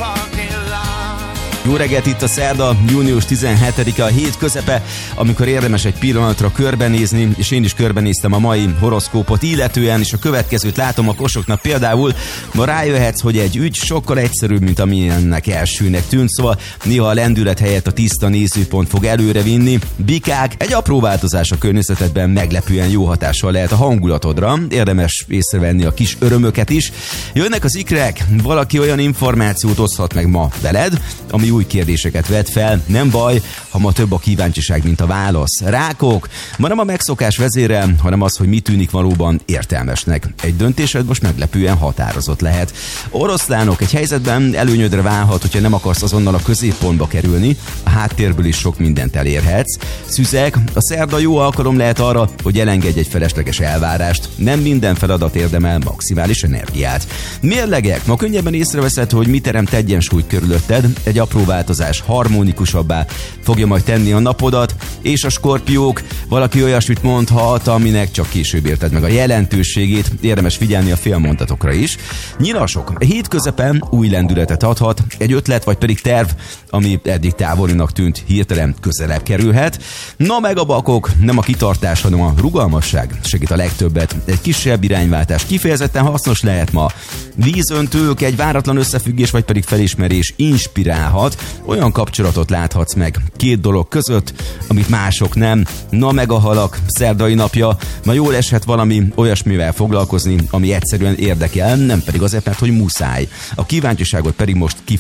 Jó reggelt, itt a szerda, június 17-e, a hét közepe, amikor érdemes egy pillanatra körbenézni, és én is körbenéztem a mai horoszkópot illetően, és a következőt látom a kosoknak például. Ma rájöhetsz, hogy egy ügy sokkal egyszerűbb, mint amilyennek elsőnek tűnt, szóval néha a lendület helyett a tiszta nézőpont fog előre vinni. Bikák, egy apró változás a környezetedben meglepően jó hatással lehet a hangulatodra, érdemes észrevenni a kis örömöket is. Jönnek az ikrek, valaki olyan információt oszthat meg ma veled, ami új kérdéseket vet fel, nem baj, ha ma több a kíváncsiság, mint a válasz. Rákok, ma nem a megszokás vezére, hanem az, hogy mi tűnik valóban értelmesnek. Egy döntésed most meglepően határozott lehet. Oroszlánok, egy helyzetben előnyödre válhat, hogyha nem akarsz azonnal a középpontba kerülni, a háttérből is sok mindent elérhetsz. Szüzek, a szerda jó alkalom lehet arra, hogy elengedj egy felesleges elvárást. Nem minden feladat érdemel maximális energiát. Mérlegek, ma könnyebben észreveszed, hogy mi teremt egyensúlyt körülötted, egy apró változás harmonikusabbá fogja majd tenni a napodat, és a skorpiók, valaki olyasmit mondhat, aminek csak később érted meg a jelentőségét, érdemes figyelni a félmondatokra is. Nyilasok, a hét közepen új lendületet adhat, egy ötlet vagy pedig terv, ami eddig távolinak tűnt, hirtelen közelebb kerülhet. Na meg a bakok, nem a kitartás, hanem a rugalmasság segít a legtöbbet. Egy kisebb irányváltás kifejezetten hasznos lehet ma. Vízöntők, egy váratlan összefüggés vagy pedig felismerés inspirálhat, olyan kapcsolatot láthatsz meg két dolog között, amit mások nem. Na meg a halak, szerdai napja, ma jól eshet valami olyasmivel foglalkozni, ami egyszerűen érdekel, nem pedig azért, mert hogy muszáj. A kíváncsiságot pedig most